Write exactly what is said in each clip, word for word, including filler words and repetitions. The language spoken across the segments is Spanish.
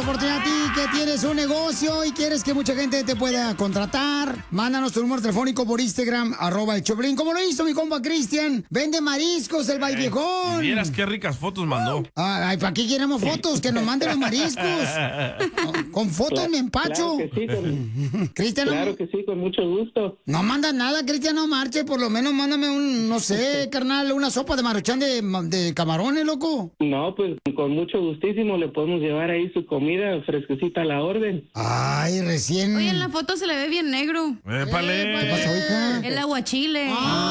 oportunidad a ti que tienes un negocio y quieres que mucha gente te pueda contratar. Mándanos tu número telefónico por Instagram, arroba el Choplin. Como lo hizo mi compa Cristian, vende mariscos, el baiviejón. Y vieras qué ricas fotos mandó. Ay, ¿para qué queremos fotos? Que nos manden los mariscos. No, con fotos Claro, me empacho. claro que sí, con, Cristian, no- claro que sí, con mucho gusto. No manda nada, Cristian, no marche. Por lo menos mándame un, no sé, carnal, una sopa de maruchan de, de camarones, loco. No, pues con mucho gustísimo le podemos llevar ahí su comida fresquecita a la orden. Ay, recién. Oye, en la foto se le ve bien negro. ¡Épale! ¿Qué pasó, hija? El aguachile.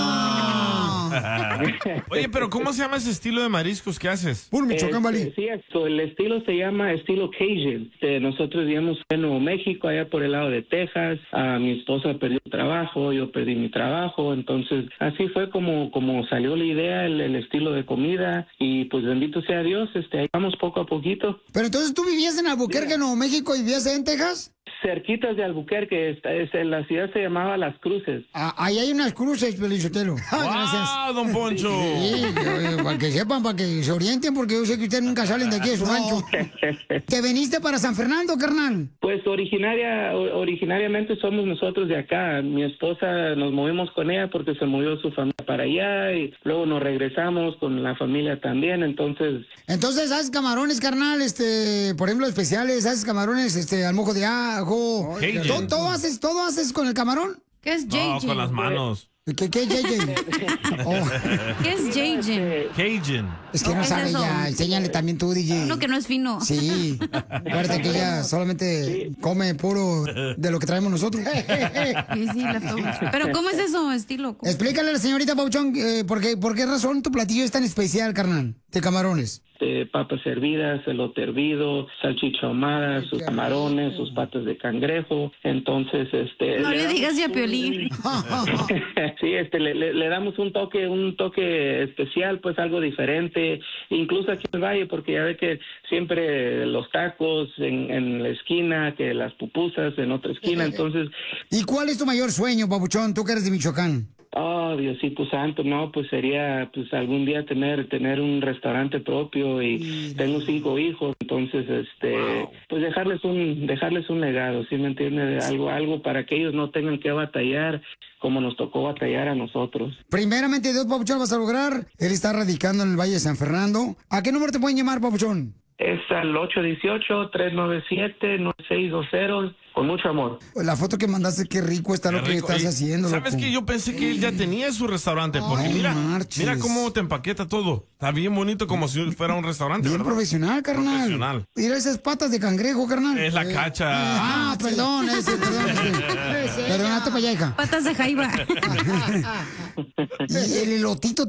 Ah. Oye, pero ¿cómo se llama ese estilo de mariscos que haces? Puro Michoacán, Este, vale. sí, esto, el estilo se llama estilo Cajun. Este, nosotros vivimos en Nuevo México, allá por el lado de Texas. Ah, mi esposa perdió el trabajo, yo perdí mi trabajo. Entonces, así fue como, como salió la idea, el, el estilo de comida. Y pues bendito sea Dios, este, ahí vamos poco a poquito. Pero entonces tú vivías en Albuquerque, Nuevo México, y vivías en Texas. Cerquitas de Albuquerque, esta, es, la ciudad se llamaba Las Cruces. Ah, ahí hay unas cruces, Pelizotelo. Gracias. ¡Wow, don Poncho! Sí, yo- para que sepan, para que se orienten, porque yo sé que ustedes nunca salen de aquí de su rancho. ¿Te viniste para San Fernando, carnal? Pues originaria, o- originariamente somos nosotros de acá. Mi esposa, nos movimos con ella porque se movió su familia para allá y luego nos regresamos con la familia también. Entonces, Entonces, ¿haces camarones, carnal? Este, por ejemplo, especiales, ¿haces camarones este, al mojo de ajo? Cajun. ¿Todo, todo haces, ¿Todo haces con el camarón? ¿Qué es No, J J? con las manos. ¿Qué, qué, J J? Oh, ¿Qué es J J? Cajun. es que no ¿Qué es sabe eso? ya. Enséñale también tú, D J. Uno que no es fino. Sí. Acuérdate que ella solamente come puro de lo que traemos nosotros. Sí, sí, leftovers. Pero ¿cómo es eso, estilo? ¿Cómo? Explícale a la señorita Pauchón eh, por, qué, por qué razón tu platillo es tan especial, carnal, de camarones. este, papas hervidas, elote hervido, salchicha ahumada, sus camarones, sus patas de cangrejo. Entonces, este... No le damos digas ya un- Piolín. Sí, este, le, le- le damos un toque, un toque especial, pues algo diferente, incluso aquí en el Valle, porque ya ve que siempre los tacos en, en la esquina, que las pupusas en otra esquina, entonces, ¿Y cuál es tu mayor sueño, Papuchón, tú que eres de Michoacán? oh, Diosito santo, no, pues sería, pues algún día tener, tener un restaurante propio y tengo cinco hijos, entonces, este, pues dejarles un, dejarles un legado, ¿sí me entiende? Algo, algo para que ellos no tengan que batallar como nos tocó batallar a nosotros. Primeramente, Dios, Papuchón, vas a lograr. Él está radicando en el Valle de San Fernando. ¿A qué número te pueden llamar, Papuchón? Es al ocho uno ocho, tres nueve siete, nueve seis dos cero, con mucho amor. La foto que mandaste, qué rico está lo Qué que rico. estás Y, haciendo, ¿sabes loco. qué? Yo pensé que él ya tenía su restaurante, porque Ay, mira, marches. mira cómo te empaqueta todo. Está bien bonito, como si fuera un restaurante, Bien ¿verdad? profesional, carnal. Profesional. Mira esas patas de cangrejo, carnal. Es la cacha. Ah, perdón, ese, perdón. Ese. Perdónate para allá, hija. Patas de jaiba. Y el elotito